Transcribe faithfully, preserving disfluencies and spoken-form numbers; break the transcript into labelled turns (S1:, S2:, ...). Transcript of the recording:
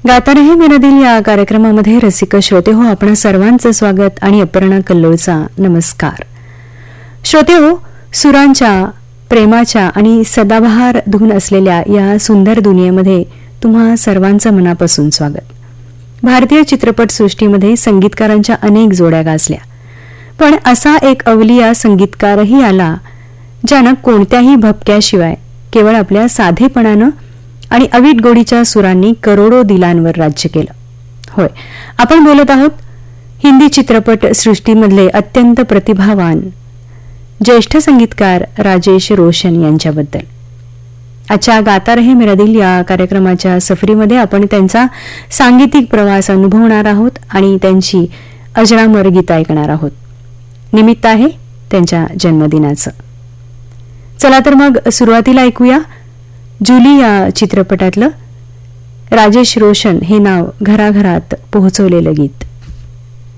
S1: गाता रहे मेरा दिल या कार्यक्रमामध्ये रसिक श्रोते हो, आपण सर्वांचं स्वागत आणि अपर्णा कल्लोळचा नमस्कार. श्रोते हो, सुरांच्या, प्रेमाच्या आणि सदाबहार धून असलेल्या या सुंदर दुनियेमध्ये तुम्हा सर्वांचं मनापासून स्वागत. भारतीय चित्रपट सृष्टीमध्ये संगीतकारांच्या अनेक जोड्या गाजल्या, पण असा एक अवलिया संगीतकारही आला ज्यानं कोणत्याही भपक्याशिवाय केवळ आपल्या साधेपणानं आणि अवीट गोडीच्या सुरांनी करोडो दिलांवर राज्य केलं. होय, आपण बोलत आहोत हिंदी चित्रपट सृष्टीमधले अत्यंत प्रतिभावान ज्येष्ठ संगीतकार राजेश रोशन यांच्याबद्दल. आजच्या गाता रहे मेरा दिल या कार्यक्रमाच्या सफरीमध्ये आपण त्यांचा सांगीतिक प्रवास अनुभवणार आहोत आणि त्यांची अजरामर गीतं ऐकणार आहोत. निमित्त आहे त्यांच्या जन्मदिनाचं. चला तर मग सुरुवातीला ऐकूया जुली या चित्रपटातलं राजेश रोशन हे नाव घराघरात पोहोचवलेलं गीत.